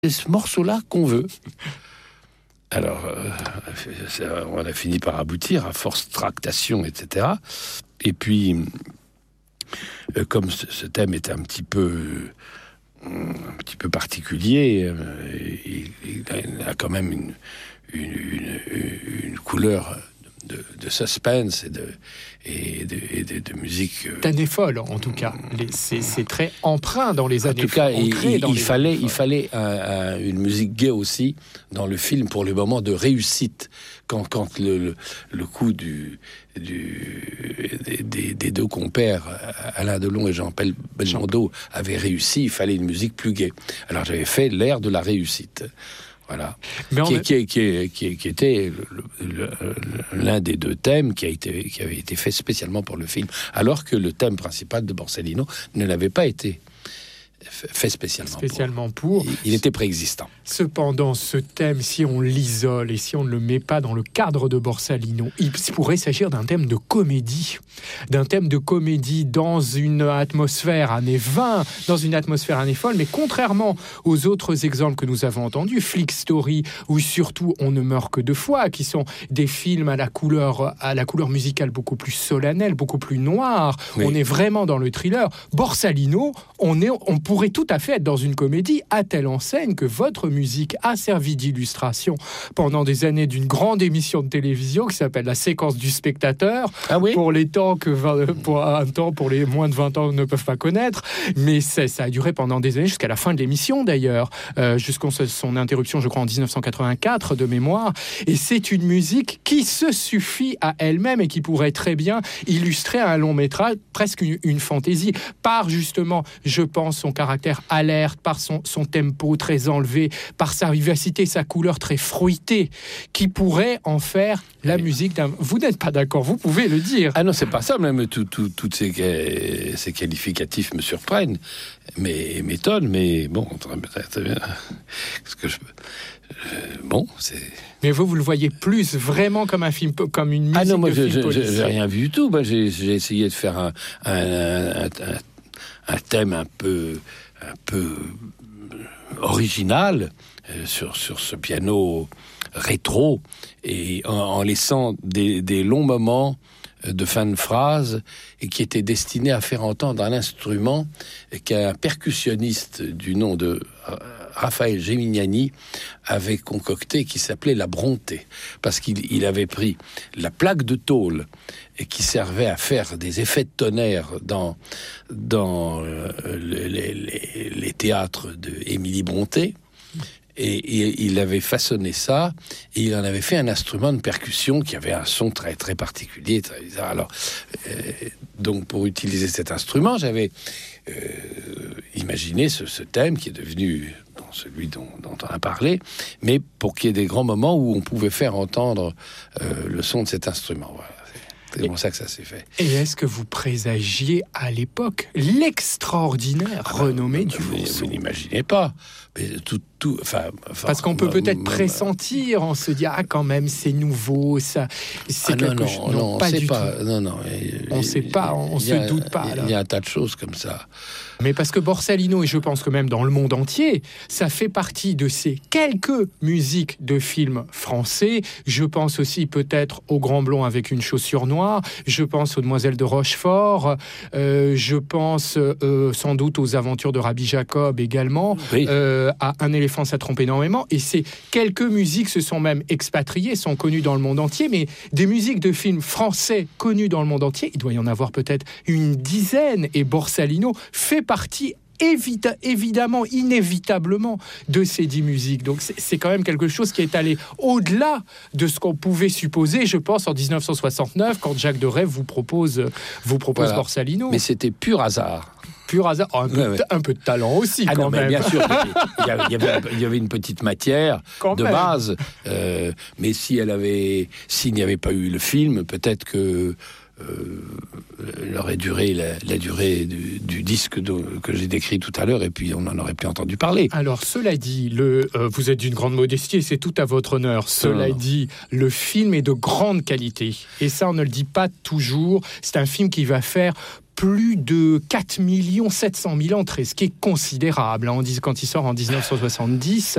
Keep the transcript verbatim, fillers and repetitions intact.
c'est ce morceau-là qu'on veut. Alors, euh, on a fini par aboutir à force tractation, et cetera. Et puis, euh, comme ce, ce thème est un petit peu, euh, un petit peu particulier, euh, il, il a quand même une, une, une, une couleur de, de suspense et de, et de, et de, de musique. Euh, D'années folles, en tout cas. Les, c'est, c'est très empreint dans les années folles. En tout cas, il, il, il fallait, il fallait un, un, une musique gaie aussi dans le film pour les moments de réussite. Quand, quand le, le, le coup du, du, des, des, des deux compères, Alain Delon et Jean Belmondo, avait réussi, il fallait une musique plus gaie. Alors j'avais fait l'air de la réussite. Voilà. Mais qui, qui, qui, qui, qui était le, le, le, l'un des deux thèmes qui, a été, qui avait été fait spécialement pour le film, alors que le thème principal de Borsalino ne l'avait pas été fait spécialement, spécialement pour. pour. Il était préexistant. Cependant, ce thème, si on l'isole et si on ne le met pas dans le cadre de Borsalino, il pourrait s'agir d'un thème de comédie. D'un thème de comédie dans une atmosphère années vingt, dans une atmosphère années folles, mais contrairement aux autres exemples que nous avons entendus, Flick Story ou surtout On ne meurt que deux fois, qui sont des films à la couleur, à la couleur musicale beaucoup plus solennelle, beaucoup plus noire. Oui. On est vraiment dans le thriller. Borsalino, on est, on pourrait tout à fait être dans une comédie à telle enseigne que votre musique a servi d'illustration pendant des années d'une grande émission de télévision qui s'appelle La séquence du spectateur. Ah oui? Pour les temps que pour un temps pour les moins de vingt ans ne peuvent pas connaître, mais ça, ça a duré pendant des années jusqu'à la fin de l'émission d'ailleurs, euh, jusqu'à son interruption, je crois en dix-neuf cent quatre-vingt-quatre de mémoire. Et c'est une musique qui se suffit à elle-même et qui pourrait très bien illustrer un long métrage, presque une, une fantaisie, par justement, je pense, son caractère alerte, par son, son tempo très enlevé, par sa vivacité, sa couleur très fruitée, qui pourrait en faire la oui. musique d'un... Vous n'êtes pas d'accord, vous pouvez le dire. Ah non, c'est pas ça, même tous tout, tout ces, ces qualificatifs me surprennent, mais m'étonnent, mais bon, très, très bien. Parce que je... Bon, c'est... Mais vous, vous le voyez plus vraiment comme un film, comme une musique ah non, moi, de je, film policier. Je, j'ai rien vu du tout. Moi, j'ai, j'ai essayé de faire un, un, un, un, un thème un peu, un peu original euh, sur, sur ce piano rétro et en, en laissant des, des longs moments de fin de phrase et qui était destiné à faire entendre un instrument qu'un percussionniste du nom de Raphaël Gemignani avait concocté, qui s'appelait la Bronté, parce qu'il il avait pris la plaque de tôle et qui servait à faire des effets de tonnerre dans, dans euh, les, les, les théâtres de Émilie Bronté. Et, et il avait façonné ça, et il en avait fait un instrument de percussion qui avait un son très très particulier, très bizarre. Alors, euh, donc pour utiliser cet instrument, j'avais euh, imaginé ce, ce thème qui est devenu dans celui dont, dont on a parlé, mais pour qu'il y ait des grands moments où on pouvait faire entendre euh, le son de cet instrument. Voilà. C'est comme ça que ça s'est fait. Et est-ce que vous présagiez à l'époque l'extraordinaire ah, renommée du Fourceau ? Vous n'imaginez pas. Mais tout, tout, enfin, enfin, Parce qu'on peut moi, peut-être moi, pressentir, on se dit ah quand même c'est nouveau, ça, c'est ah, quelque non, chose. Non, non, pas du pas, tout. Non, non. On ne sait pas, on se a, doute pas. Il y a un tas de choses comme ça. Mais parce que Borsalino, et je pense que même dans le monde entier, ça fait partie de ces quelques musiques de films français. Je pense aussi peut-être au Grand Blond avec une chaussure noire. Je pense aux Demoiselles de Rochefort. Euh, je pense euh, sans doute aux Aventures de Rabbi Jacob également. Oui. Euh, à Un éléphant, ça trompe énormément. Et ces quelques musiques se sont même expatriées, sont connues dans le monde entier. Mais des musiques de films français connues dans le monde entier, il doit y en avoir peut-être une dizaine. Et Borsalino fait partie Évita, évidemment, inévitablement de ces dix musiques. Donc c'est, c'est quand même quelque chose qui est allé au-delà de ce qu'on pouvait supposer, je pense, en dix-neuf cent soixante-neuf, quand Jacques Deray vous propose, vous propose voilà. Borsalino. Mais c'était pur hasard. Pur hasard, oh, un, peu, ouais, ouais. un peu de talent aussi, ah quand non, même. Bien sûr, il y, avait, il, y avait, il y avait une petite matière quand de même. base, euh, mais si elle avait, s'il n'y avait pas eu le film, peut-être que Euh, elle aurait duré la, la durée du, du disque de, que j'ai décrit tout à l'heure, et puis on en aurait plus entendu parler. Alors cela dit, le, euh, vous êtes d'une grande modestie et c'est tout à votre honneur. Cela non, non. dit, le film est de grande qualité et ça on ne le dit pas toujours. C'est un film qui va faire plus de quatre millions sept cent mille entrées, ce qui est considérable. Hein, quand il sort en dix-neuf cent soixante-dix,